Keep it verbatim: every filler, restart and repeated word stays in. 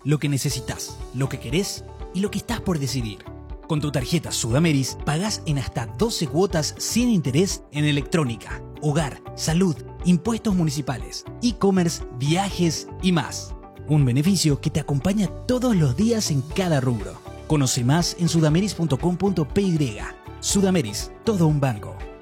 lo que necesitas, lo que querés y lo que estás por decidir. Con tu tarjeta Sudameris pagás en hasta doce cuotas sin interés en electrónica, hogar, salud, impuestos municipales, e-commerce, viajes y más. Un beneficio que te acompaña todos los días en cada rubro. Conoce más en sudameris punto com punto p y. Sudameris, todo un banco.